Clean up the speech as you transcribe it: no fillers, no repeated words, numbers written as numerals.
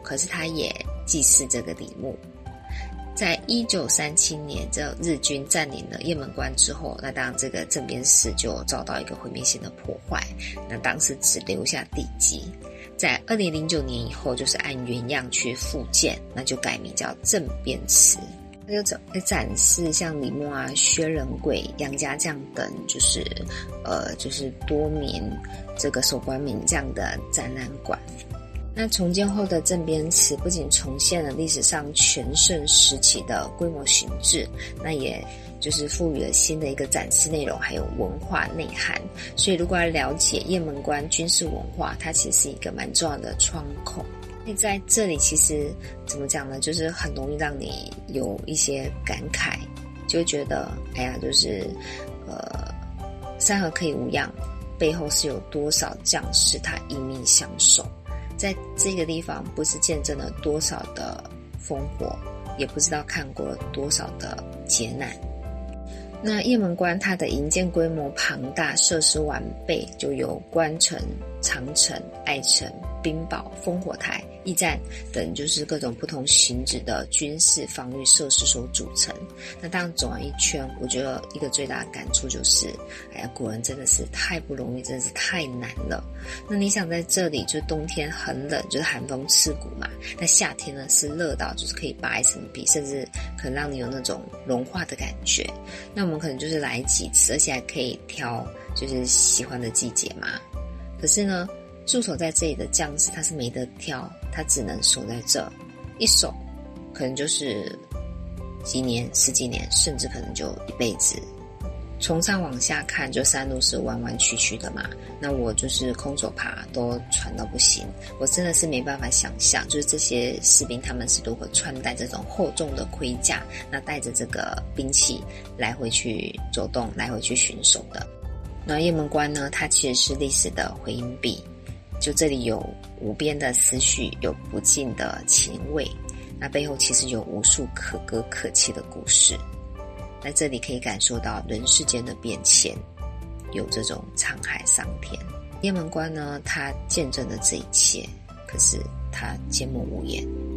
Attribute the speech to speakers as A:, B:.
A: 可是他也祭祀这个李牧。在1937年，这日军占领了雁门关之后，那当然这个镇边寺就遭到一个毁灭性的破坏，那当时只留下地基。在2009年以后，就是按原样去复建，那就改名叫镇边祠。那就展示像李牧啊、薛仁贵、杨家将等，就是多名这个守关名将的展览馆。那重建后的镇边祠不仅重现了历史上全盛时期的规模形制，那也就是赋予了新的一个展示内容还有文化内涵。所以如果要了解雁门关军事文化，它其实是一个蛮重要的窗口。那在这里其实怎么讲呢，就是很容易让你有一些感慨，就会觉得哎呀，就是山河可以无恙，背后是有多少将士他一命相守。在这个地方不是见证了多少的烽火，也不知道看过了多少的劫难。那雁门关它的营建规模庞大，设施完备，就由关城、长城、爱城、兵堡、烽火台、驿站等就是各种不同形制的军事防御设施所组成。那当然走完一圈，我觉得一个最大的感触就是，哎呀，古人真的是太不容易，真的是太难了。那你想在这里，就冬天很冷，就是寒风刺骨嘛，那夏天呢是热到就是可以拔一层皮，甚至可能让你有那种融化的感觉。那我们可能就是来几次，而且还可以挑就是喜欢的季节嘛。可是呢，驻守在这里的将士他是没得挑，他只能守在这，一守可能就是几年、十几年，甚至可能就一辈子。从上往下看，就山路是弯弯曲曲的嘛，那我就是空手爬都喘到不行，我真的是没办法想象，就是这些士兵他们是如何穿戴这种厚重的盔甲，那带着这个兵器来回去走动，来回去巡守的。那雁门关呢，它其实是历史的回音壁，就这里有无边的思绪，有不尽的情味，那背后其实有无数可歌可泣的故事。在这里可以感受到人世间的变迁，有这种沧海桑田。雁门关呢，它见证了这一切，可是它缄默无言。